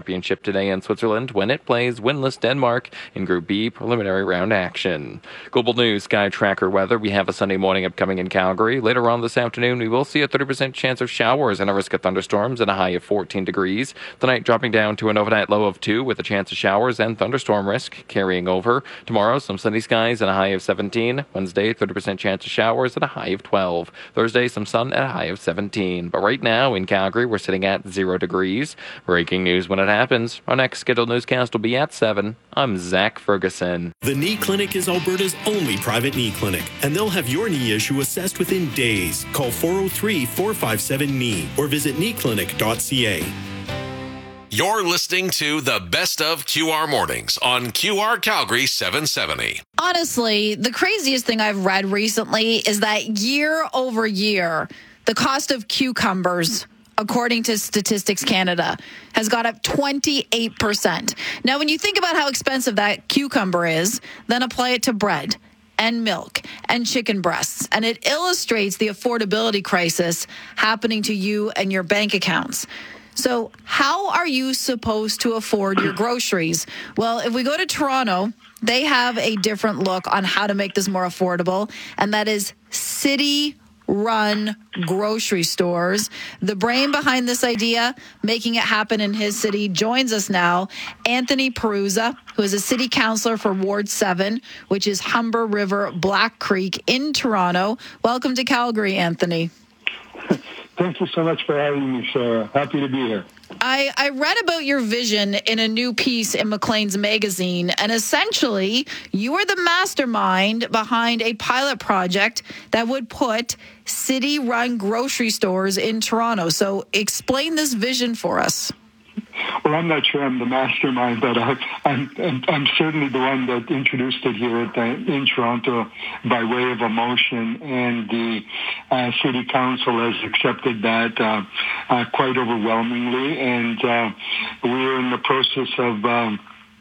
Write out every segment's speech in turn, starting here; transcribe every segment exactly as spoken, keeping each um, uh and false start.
Championship today in Switzerland when it plays winless Denmark in Group B preliminary round action. Global News Sky Tracker weather. We have a Sunday morning upcoming in Calgary. Later on this afternoon, we will see a thirty percent chance of showers and a risk of thunderstorms and a high of fourteen degrees. Tonight dropping down to an overnight low of two with a chance of showers and thunderstorm risk carrying over. Tomorrow, some sunny skies and a high of seventeen. Wednesday, thirty percent chance of showers and a high of twelve. Thursday, some sun and a high of seventeen. But right now in Calgary, we're sitting at zero degrees. Breaking news when it happens. Our next scheduled newscast will be at seven. I'm Zach Ferguson. The Knee Clinic is Alberta's only private knee clinic, and they'll have your knee issue assessed within days. Call four oh three, four five seven, K N E E or visit knee clinic dot c a. You're listening to the Best of Q R Mornings on Q R Calgary seven seventy. Honestly, the craziest thing I've read recently is that year over year, the cost of cucumbers, according to Statistics Canada, has gone up twenty-eight percent. Now, when you think about how expensive that cucumber is, then apply it to bread and milk and chicken breasts, and it illustrates the affordability crisis happening to you and your bank accounts. So how are you supposed to afford your groceries? Well, if we go to Toronto, they have a different look on how to make this more affordable, and that is city-run grocery stores. The brain behind this idea, making it happen in his city, joins us now. Anthony Peruza, who is a city councillor for Ward seven, which is Humber River Black Creek in Toronto. Welcome to Calgary, Anthony. Thank you so much for having me, Sarah. Happy to be here. I, I read about your vision in a new piece in Maclean's magazine, and essentially, you are the mastermind behind a pilot project that would put city-run grocery stores in Toronto. So explain this vision for us. Well, I'm not sure I'm the mastermind, but I, I'm, I'm, I'm certainly the one that introduced it here at the, in Toronto by way of a motion, and the uh, City Council has accepted that uh, uh, quite overwhelmingly, and uh, we're in the process of um,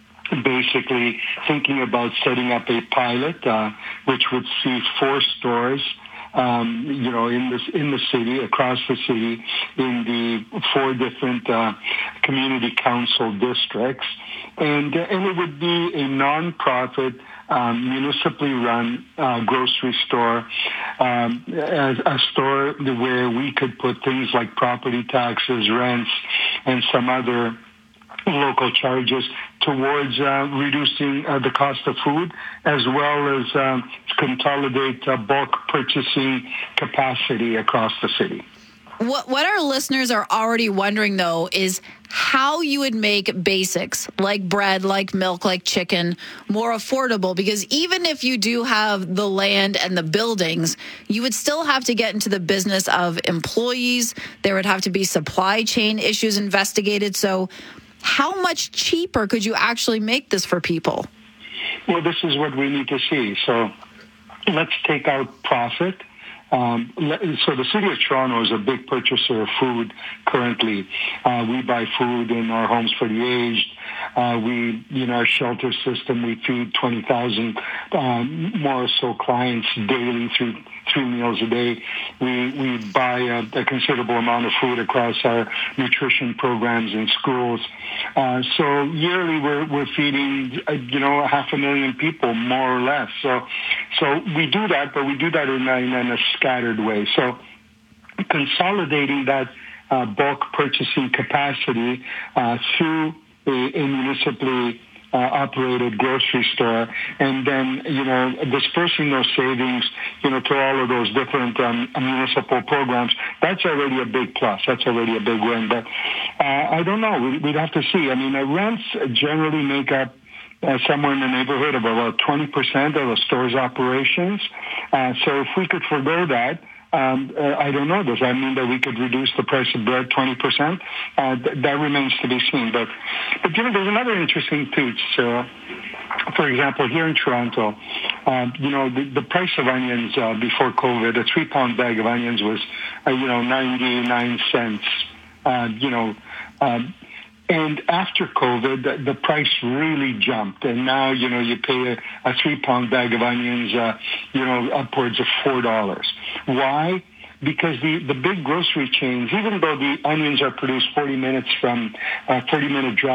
basically thinking about setting up a pilot, uh, which would see four stores Um, you know, in this in the city, across the city, in the four different uh, community council districts, and uh, and it would be a non-profit, um, municipally run uh, grocery store, um, as a store where we could put things like property taxes, rents, and some other local charges towards uh, reducing uh, the cost of food, as well as uh, consolidate uh, bulk purchasing capacity across the city. What what our listeners are already wondering, though, is how you would make basics like bread, like milk, like chicken more affordable. Because even if you do have the land and the buildings, you would still have to get into the business of employees. There would have to be supply chain issues investigated. So how much cheaper could you actually make this for people? Well, this is what we need to see. So let's take out profit. Um, so the City of Toronto is a big purchaser of food currently. Uh, we buy food in our homes for the aged. Uh, we, in our shelter system, we feed twenty thousand um, more or so clients daily through three meals a day. We we buy a, a considerable amount of food across our nutrition programs in schools. Uh, so yearly, we're we're feeding uh, you know half a million people more or less. So so we do that, but we do that in a, in a scattered way. So consolidating that uh, bulk purchasing capacity uh, through a, a municipally uh, operated grocery store, and then, you know, dispersing those savings, you know, to all of those different um, municipal programs, that's already a big plus. That's already a big win. But uh, I don't know. We, we'd have to see. I mean, uh, rents generally make up Uh, somewhere in the neighborhood of about twenty percent of a store's operations. Uh, so if we could forgo that, um, uh, I don't know, does that mean that we could reduce the price of bread twenty percent? Uh, th- that remains to be seen. But, but you know, there's another interesting piece. Uh, for example, here in Toronto, uh, you know, the, the price of onions uh, before COVID, a three-pound bag of onions was, uh, you know, ninety-nine cents, uh, you know, um, and after COVID, the, the price really jumped. And now, you know, you pay a, a three-pound bag of onions, uh, you know, upwards of four dollars. Why? Because the, the big grocery chains, even though the onions are produced forty minutes from, uh, forty-minute drive,